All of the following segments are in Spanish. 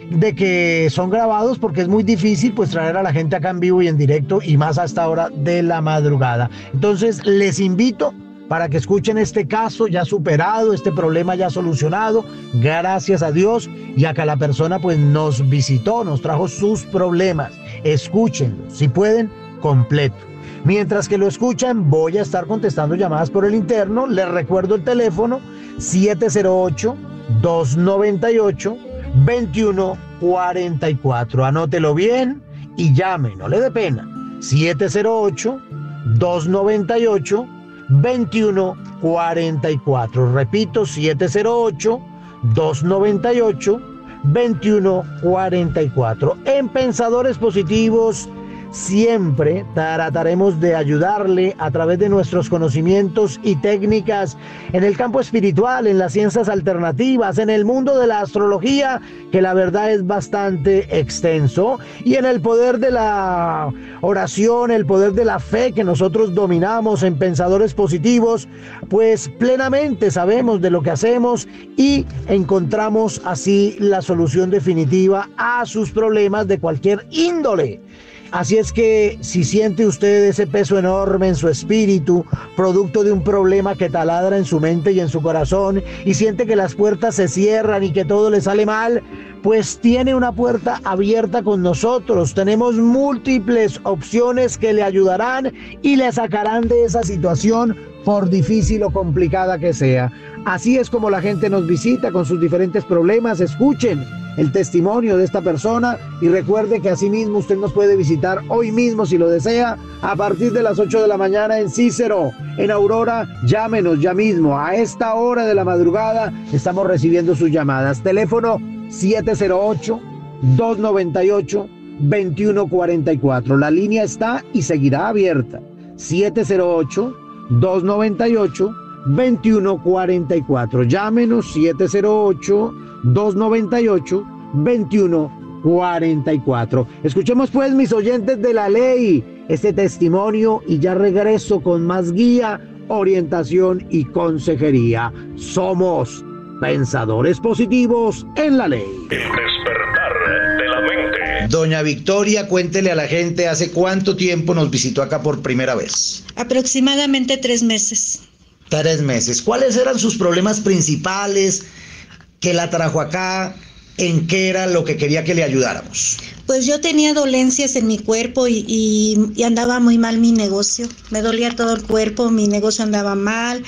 de que son grabados porque es muy difícil pues traer a la gente acá en vivo y en directo y más a esta hora de la madrugada. Entonces les invito para que escuchen este caso ya superado, este problema ya solucionado, gracias a Dios, y acá la persona pues nos visitó, nos trajo sus problemas. Escúchenlo, si pueden, completo. Mientras que lo escuchan, voy a estar contestando llamadas por el interno. Les recuerdo el teléfono 708-298-2144. Anótelo bien y llame, no le dé pena. 708-298-2144. Repito, 708-298-2144. En Pensadores Positivos siempre trataremos de ayudarle a través de nuestros conocimientos y técnicas en el campo espiritual, en las ciencias alternativas, en el mundo de la astrología, que la verdad es bastante extenso, y en el poder de la oración, el poder de la fe que nosotros dominamos en Pensadores Positivos, pues plenamente sabemos de lo que hacemos y encontramos así la solución definitiva a sus problemas de cualquier índole. Así es que si siente usted ese peso enorme en su espíritu, producto de un problema que taladra en su mente y en su corazón, y siente que las puertas se cierran y que todo le sale mal, pues tiene una puerta abierta con nosotros. Tenemos múltiples opciones que le ayudarán y le sacarán de esa situación, por difícil o complicada que sea. Así es como la gente nos visita con sus diferentes problemas. Escuchen el testimonio de esta persona y recuerde que asimismo usted nos puede visitar hoy mismo si lo desea a partir de las 8 de la mañana en Cícero, en Aurora. Llámenos ya mismo, a esta hora de la madrugada estamos recibiendo sus llamadas. Teléfono 708-298-2144. La línea está y seguirá abierta. 708-298-2144. Llámenos 708-298-2144. Escuchemos pues, mis oyentes de la ley, este testimonio y ya regreso con más guía, orientación y consejería. Somos Pensadores Positivos en la Ley. El despertar de la mente. Doña Victoria, cuéntele a la gente, ¿hace cuánto tiempo nos visitó acá por primera vez? Aproximadamente 3 meses. 3 meses. ¿Cuáles eran sus problemas principales que la trajo acá? ¿En qué era lo que quería que le ayudáramos? Pues yo tenía dolencias en mi cuerpo y andaba muy mal mi negocio. Me dolía todo el cuerpo, mi negocio andaba mal,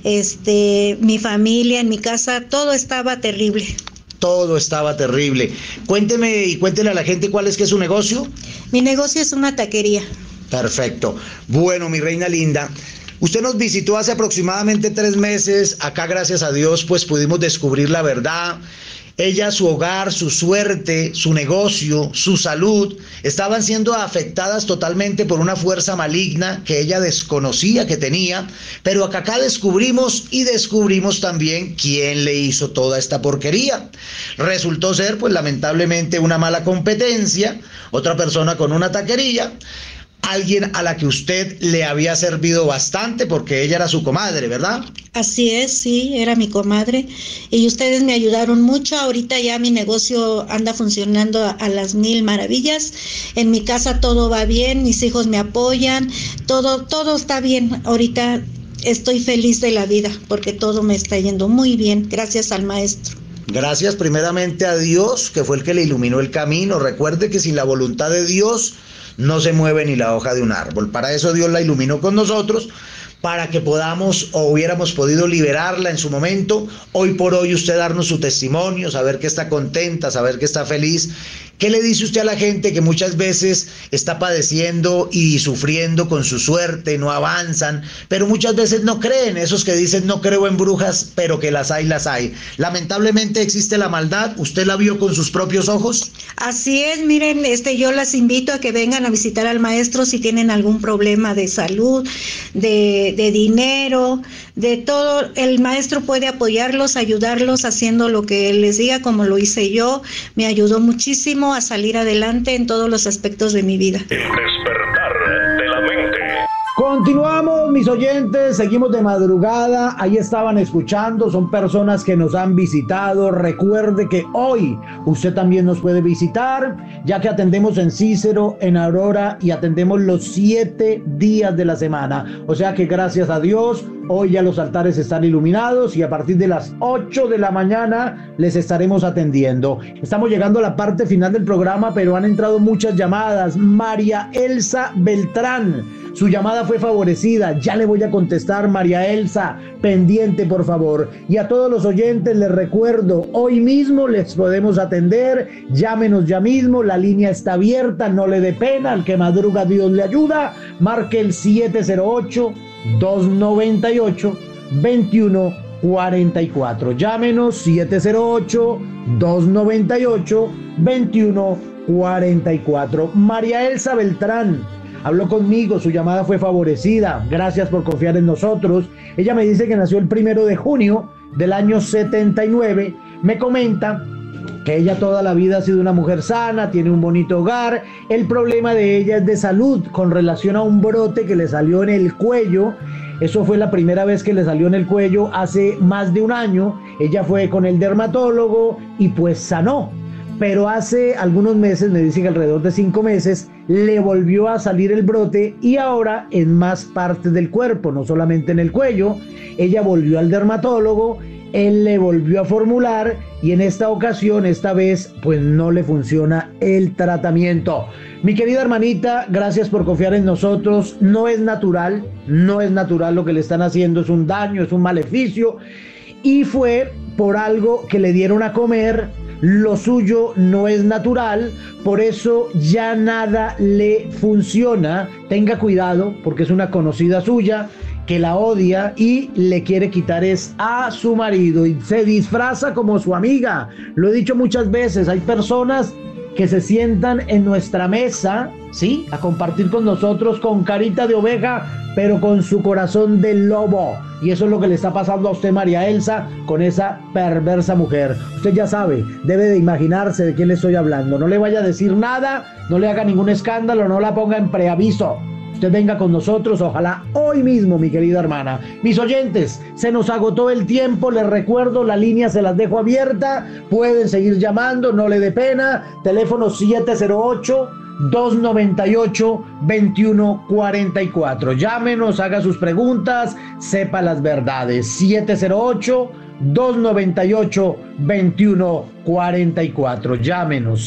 mi familia, en mi casa, todo estaba terrible. Todo estaba terrible. Cuénteme y cuéntele a la gente cuál es que es su negocio. Mi negocio es una taquería. Perfecto. Bueno, mi reina linda, usted nos visitó hace aproximadamente 3 meses. Acá, gracias a Dios, pues pudimos descubrir la verdad. Ella, su hogar, su suerte, su negocio, su salud, estaban siendo afectadas totalmente por una fuerza maligna que ella desconocía que tenía, pero acá descubrimos también quién le hizo toda esta porquería. Resultó ser, pues lamentablemente, una mala competencia, otra persona con una taquería, alguien a la que usted le había servido bastante porque ella era su comadre, ¿verdad? Así es, sí, era mi comadre y ustedes me ayudaron mucho. Ahorita ya mi negocio anda funcionando a las 1000 maravillas. En mi casa todo va bien, mis hijos me apoyan, todo está bien. Ahorita estoy feliz de la vida porque todo me está yendo muy bien, gracias al maestro. Gracias primeramente a Dios, que fue el que le iluminó el camino. Recuerde que sin la voluntad de Dios no se mueve ni la hoja de un árbol. Para eso Dios la iluminó con nosotros, para que podamos o hubiéramos podido liberarla en su momento. Hoy por hoy usted darnos su testimonio, saber que está contenta, saber que está feliz. ¿Qué le dice usted a la gente que muchas veces está padeciendo y sufriendo con su suerte, no avanzan, pero muchas veces no creen? Esos que dicen no creo en brujas, pero que las hay, las hay. Lamentablemente existe la maldad. ¿Usted la vio con sus propios ojos? Así es, miren, yo las invito a que vengan a visitar al maestro si tienen algún problema de salud, de dinero, de todo. El maestro puede apoyarlos, ayudarlos haciendo lo que él les diga, como lo hice yo. Me ayudó muchísimo a salir adelante en todos los aspectos de mi vida. El despertar de la mente. Continuamos, mis oyentes, seguimos de madrugada, ahí estaban escuchando, son personas que nos han visitado. Recuerde que hoy usted también nos puede visitar, ya que atendemos en Cícero, en Aurora, y atendemos los 7 días de la semana. O sea que gracias a Dios, hoy ya los altares están iluminados y a partir de las 8 de la mañana les estaremos atendiendo. Estamos llegando a la parte final del programa, pero han entrado muchas llamadas. María Elsa Beltrán, su llamada fue favorecida. Ya le voy a contestar, María Elsa, pendiente por favor. Y a todos los oyentes les recuerdo, hoy mismo les podemos atender. Llámenos ya mismo, la línea está abierta, no le dé pena, al que madruga Dios le ayuda. Marque el 708-298-2144. Llámenos 708-298-2144. María Elsa Beltrán habló conmigo, su llamada fue favorecida. Gracias por confiar en nosotros. Ella me dice que nació el 1 de junio del año 79. Me comenta que ella toda la vida ha sido una mujer sana, tiene un bonito hogar. El problema de ella es de salud con relación a un brote que le salió en el cuello. Eso fue la primera vez que le salió en el cuello hace más de un año. Ella fue con el dermatólogo y pues sanó. Pero hace algunos meses, me dice que alrededor de 5 meses, le volvió a salir el brote y ahora en más partes del cuerpo, no solamente en el cuello. Ella volvió al dermatólogo, él le volvió a formular y en esta ocasión, esta vez, pues no le funciona el tratamiento. Mi querida hermanita, gracias por confiar en nosotros. No es natural lo que le están haciendo, es un daño, es un maleficio y fue por algo que le dieron a comer. Lo suyo no es natural, por eso ya nada le funciona. Tenga cuidado porque es una conocida suya que la odia y le quiere quitar a su marido y se disfraza como su amiga. Lo he dicho muchas veces, hay personas que se sientan en nuestra mesa, ¿sí?, a compartir con nosotros con carita de oveja, pero con su corazón de lobo. Y eso es lo que le está pasando a usted, María Elsa, con esa perversa mujer. Usted ya sabe, debe de imaginarse de quién le estoy hablando. No le vaya a decir nada, no le haga ningún escándalo, no la ponga en preaviso. Usted venga con nosotros, ojalá hoy mismo, mi querida hermana. Mis oyentes, se nos agotó el tiempo, les recuerdo, la línea se las dejo abierta, pueden seguir llamando, no le dé pena. Teléfono 708-298-2144. Llámenos, haga sus preguntas, sepa las verdades. 708-298-2144. Llámenos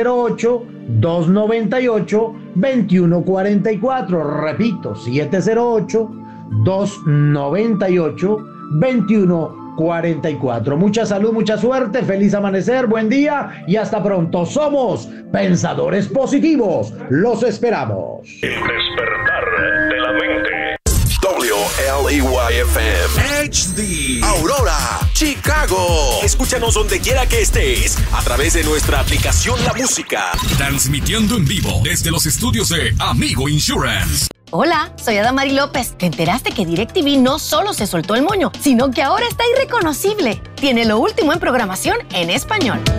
708-298-2144. Repito, 708-298-2144. Mucha salud, mucha suerte, feliz amanecer, buen día y hasta pronto. Somos Pensadores Positivos. Los esperamos. El despertar de la mente. WLEY-FM HD Aurora, Chicago. Escúchanos donde quiera que estés a través de nuestra aplicación La Música. Transmitiendo en vivo desde los estudios de Amigo Insurance. Hola, soy Adamari López. ¿Te enteraste que DirecTV no solo se soltó el moño, sino que ahora está irreconocible? Tiene lo último en programación en español.